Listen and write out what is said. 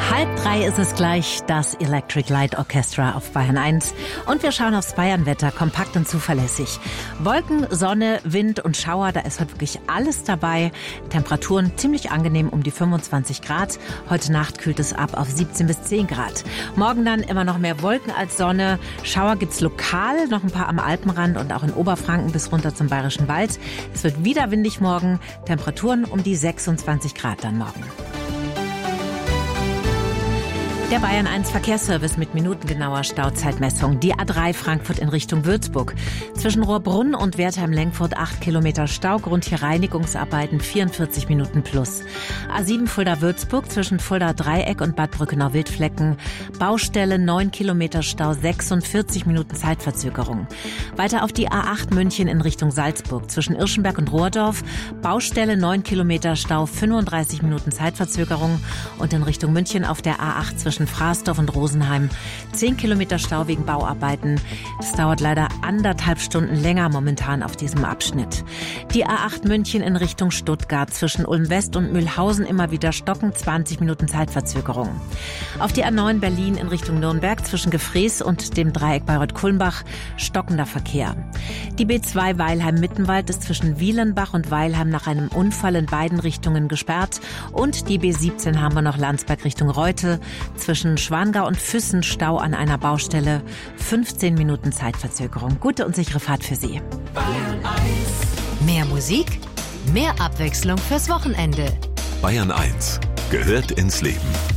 2:30 ist es gleich, das Electric Light Orchestra auf Bayern 1. Und wir schauen aufs Bayernwetter, kompakt und zuverlässig. Wolken, Sonne, Wind und Schauer, da ist heute wirklich alles dabei. Temperaturen ziemlich angenehm um die 25 Grad. Heute Nacht kühlt es ab auf 17 bis 10 Grad. Morgen dann immer noch mehr Wolken als Sonne. Schauer gibt's lokal, noch ein paar am Alpenrand und auch in Oberfranken bis runter zum Bayerischen Wald. Es wird wieder windig morgen. Temperaturen um die 26 Grad dann morgen. Der Bayern 1 Verkehrsservice mit minutengenauer Stauzeitmessung. Die A3 Frankfurt in Richtung Würzburg. Zwischen Rohrbrunn und Wertheim-Lenkfurt 8 Kilometer Stau. Grund hier Reinigungsarbeiten 44 Minuten plus. A7 Fulda-Würzburg zwischen Fulda-Dreieck und Bad Brückenau-Wildflecken. Baustelle 9 Kilometer Stau, 46 Minuten Zeitverzögerung. Weiter auf die A8 München in Richtung Salzburg. Zwischen Irschenberg und Rohrdorf. Baustelle 9 Kilometer Stau, 35 Minuten Zeitverzögerung. Und in Richtung München auf der A8 zwischen Fraßdorf und Rosenheim 10 Kilometer Stau wegen Bauarbeiten. Das dauert leider 1,5 Stunden länger momentan auf diesem Abschnitt. Die A8 München in Richtung Stuttgart zwischen Ulm-West und Mühlhausen immer wieder stocken, 20 Minuten Zeitverzögerung. Auf die A9 Berlin in Richtung Nürnberg zwischen Gefrees und dem Dreieck Bayreuth-Kulmbach stockender Verkehr. Die B2 Weilheim-Mittenwald ist zwischen Wielenbach und Weilheim nach einem Unfall in beiden Richtungen gesperrt. Und die B17 haben wir noch Landsberg Richtung Reute. Zwischen Schwangau und Füssen Stau an einer Baustelle. 15 Minuten Zeitverzögerung. Gute und sichere Fahrt für Sie. Bayern 1. Mehr Musik, mehr Abwechslung fürs Wochenende. Bayern 1 gehört ins Leben.